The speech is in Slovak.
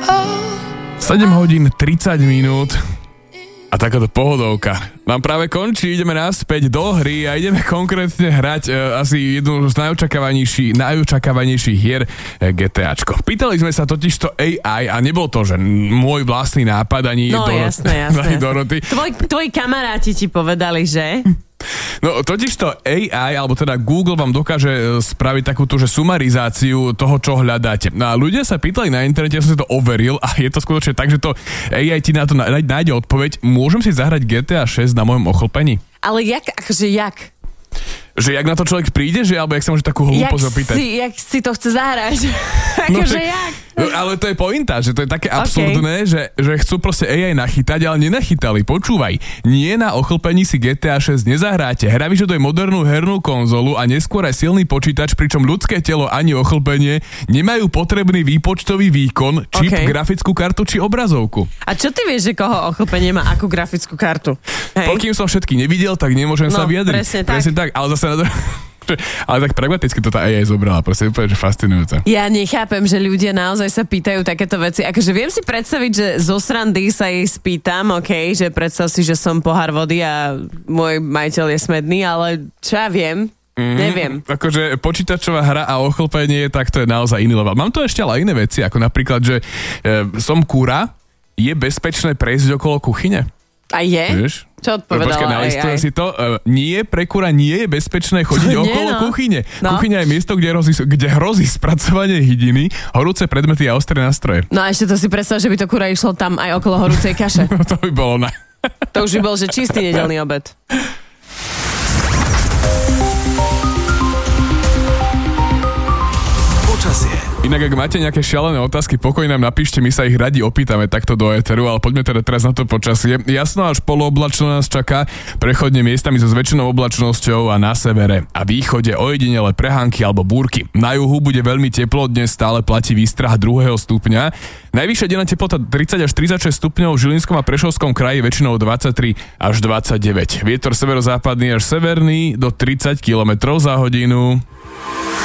7 hodín 30 minút a takáto pohodovka nám práve končí, ideme naspäť do hry a ideme konkrétne hrať asi jednu z najočakávanejších hier GTAčko. Pýtali sme sa totižto AI a nebol to, že môj vlastný nápad ani jasné. Doroty. Tvoji kamaráti ti povedali, že? No totižto AI, alebo teda Google vám dokáže spraviť takúto, že sumarizáciu toho, čo hľadáte. No a ľudia sa pýtali na internete, ja som si to overil a je to skutočne tak, že to AI ti na to nájde odpoveď. Môžem si zahrať GTA 6 na mojom ochlpení? Ale jak? Že jak na to človek príde, že alebo jak sa môže takú hlúposť opýtať? Jak si to chce zahrať? Jak? No, ale to je pointa, že to je také absurdné, že chcú proste AI nachytať, ale nenachytali. Počúvaj, nie na ochlpení si GTA 6 nezahráte. Hra vyžaduje modernú hernú konzolu a neskôr aj silný počítač, pričom ľudské telo ani ochlpenie nemajú potrebný výpočtový výkon, čip, grafickú kartu či obrazovku. A čo ty vieš, že koho ochlpenie má akú grafickú kartu? Hej. Pokým som všetky nevidel, tak nemôžem sa vyjadriť. Presne tak. Ale zase ale tak pragmaticky to tá AI zobrala, proste úplne, že fascinujúce. Ja nechápem, že ľudia naozaj sa pýtajú takéto veci. Akože viem si predstaviť, že zo srandy sa jej spýtam, že predstav si, že som pohár vody a môj majiteľ je smedný, ale čo ja viem? Neviem. Akože počítačová hra a ochlpenie, tak to je naozaj iný level. Mám tu ešte ale iné veci, ako napríklad, že som kúra, je bezpečné prejsť okolo kuchyne? A je? Vieš? Čo odpovedala aj si to. Nie, pre kura nie je bezpečné chodiť okolo kuchyne. No. Kuchyňa je miesto, kde hrozí spracovanie hydiny, horúce predmety a ostré nástroje. No a ešte to si predstav, že by to kura išlo tam aj okolo horúcej kaše. To by bolo To už by bol, že čistý nedeľný obed. Inak, ak máte nejaké šialené otázky, pokojne nám napíšte, my sa ich radi opýtame takto do éteru, ale poďme teda teraz na to počasie. Jasno až polooblačno nás čaká, prechodne miestami so zväčšenou oblačnosťou a na severe a východe ojedinele prehánky alebo búrky. Na juhu bude veľmi teplo, dnes stále platí výstrah 2. stupňa. Najvyššia denná teplota 30 až 36 stupňov, v Žilinskom a Prešovskom kraji väčšinou 23 až 29. Vietor severozápadný až severný do 30 km za hodinu.